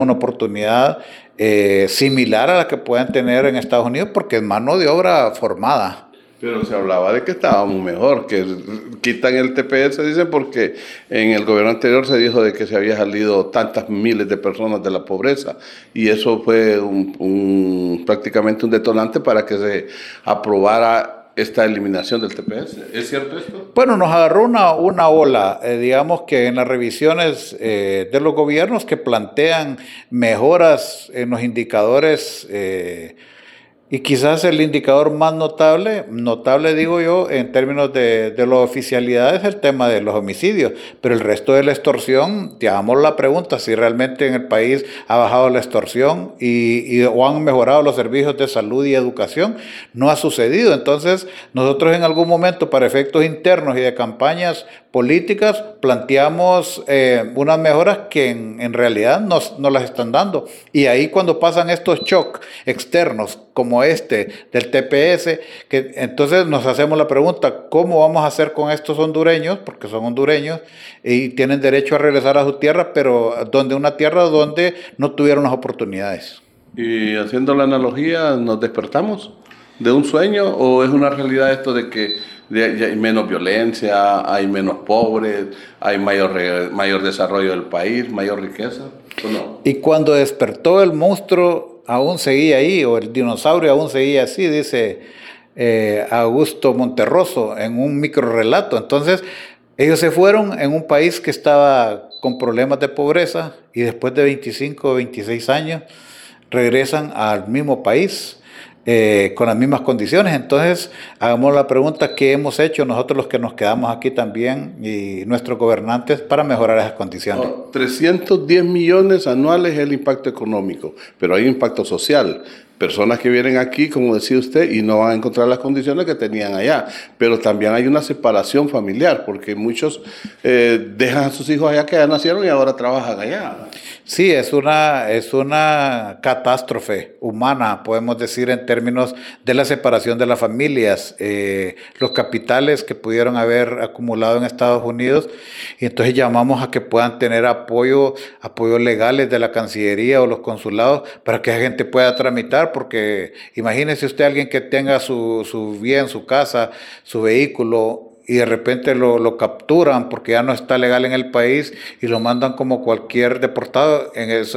una oportunidad similar a la que pueden tener en Estados Unidos porque es mano de obra formada. Pero se hablaba de que estábamos mejor, que quitan el TPS, dicen, porque en el gobierno anterior se dijo de que se había salido tantas miles de personas de la pobreza y eso fue prácticamente un detonante para que se aprobara esta eliminación del TPS. ¿Es cierto esto? Bueno, nos agarró una ola, digamos que en las revisiones de los gobiernos que plantean mejoras en los indicadores y quizás el indicador más notable digo yo, en términos de la oficialidad es el tema de los homicidios, pero el resto de la extorsión, te hagamos la pregunta si realmente en el país ha bajado la extorsión o han mejorado los servicios de salud y educación, no ha sucedido. Entonces, nosotros en algún momento, para efectos internos y de campañas políticas, planteamos unas mejoras que en realidad no las están dando. Y ahí cuando pasan estos shocks externos, como este del TPS, que entonces nos hacemos la pregunta, ¿cómo vamos a hacer con estos hondureños? Porque son hondureños y tienen derecho a regresar a su tierra, pero una tierra donde no tuvieron las oportunidades. Y haciendo la analogía, ¿nos despertamos de un sueño o es una realidad esto de que hay menos violencia, hay menos pobres, hay mayor desarrollo del país, mayor riqueza? ¿O no? Y cuando despertó el monstruo, aún seguía ahí, o el dinosaurio aún seguía así, dice Augusto Monterroso en un microrrelato. Entonces, ellos se fueron en un país que estaba con problemas de pobreza y después de 25 o 26 años regresan al mismo país. Con las mismas condiciones. Entonces, hagamos la pregunta, ¿qué hemos hecho nosotros los que nos quedamos aquí también y nuestros gobernantes para mejorar esas condiciones? 310 millones anuales es el impacto económico, pero hay impacto social. Personas que vienen aquí, como decía usted, y no van a encontrar las condiciones que tenían allá. Pero también hay una separación familiar, porque muchos dejan a sus hijos allá que ya nacieron y ahora trabajan allá. Sí, es una catástrofe humana, podemos decir, en términos de la separación de las familias, los capitales que pudieron haber acumulado en Estados Unidos, y entonces llamamos a que puedan tener apoyos legales de la Cancillería o los consulados para que la gente pueda tramitar, porque imagínese usted alguien que tenga su bien, su casa, su vehículo, y de repente lo capturan porque ya no está legal en el país y lo mandan como cualquier deportado.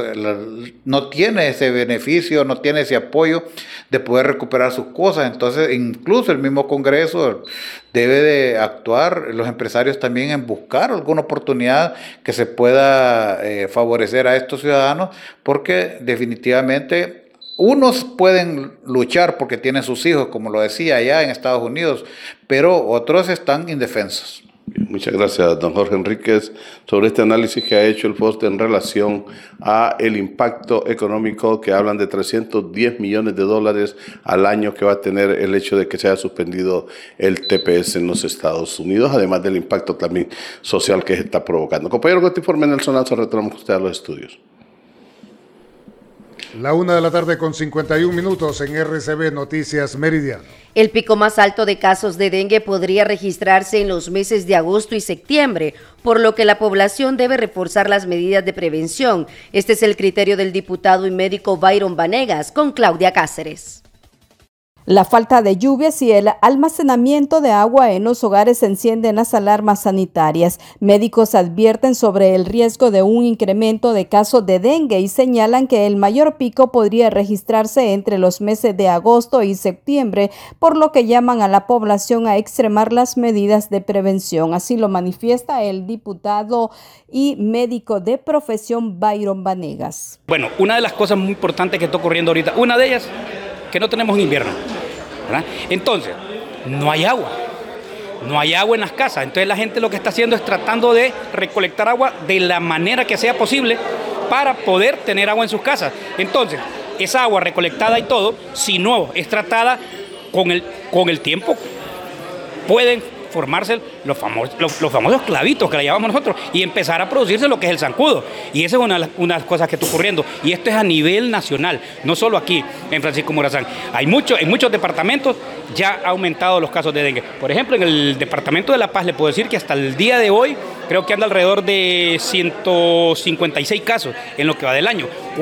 No tiene ese beneficio, no tiene ese apoyo de poder recuperar sus cosas. Entonces, incluso el mismo Congreso debe de actuar, los empresarios también, en buscar alguna oportunidad que se pueda favorecer a estos ciudadanos, porque definitivamente unos pueden luchar porque tienen sus hijos, como lo decía allá en Estados Unidos, pero otros están indefensos. Muchas gracias, don Jorge Enríquez, sobre este análisis que ha hecho el FOSDE en relación a el impacto económico que hablan de 310 millones de dólares al año que va a tener el hecho de que se haya suspendido el TPS en los Estados Unidos, además del impacto también social que se está provocando. Compañero, con este informe, Nelson Alzo, retornamos con usted a los estudios. 1:51 p.m. en RCB Noticias Meridiano. El pico más alto de casos de dengue podría registrarse en los meses de agosto y septiembre, por lo que la población debe reforzar las medidas de prevención. Este es el criterio del diputado y médico Byron Vanegas con Claudia Cáceres. La falta de lluvias y el almacenamiento de agua en los hogares encienden las alarmas sanitarias. Médicos advierten sobre el riesgo de un incremento de casos de dengue y señalan que el mayor pico podría registrarse entre los meses de agosto y septiembre, por lo que llaman a la población a extremar las medidas de prevención. Así lo manifiesta el diputado y médico de profesión Byron Vanegas. Bueno, una de las cosas muy importantes que está ocurriendo ahorita, una de ellas, que no tenemos invierno, ¿verdad? Entonces, no hay agua en las casas. Entonces la gente lo que está haciendo es tratando de recolectar agua de la manera que sea posible para poder tener agua en sus casas. Entonces, esa agua recolectada y todo, si no es tratada con el tiempo, pueden formarse los famosos clavitos que le llamamos nosotros y empezar a producirse lo que es el zancudo. Y esa es una de las cosas que está ocurriendo. Y esto es a nivel nacional, no solo aquí en Francisco Morazán. En muchos departamentos ya ha aumentado los casos de dengue. Por ejemplo, en el departamento de La Paz le puedo decir que hasta el día de hoy creo que anda alrededor de 156 casos en lo que va del año.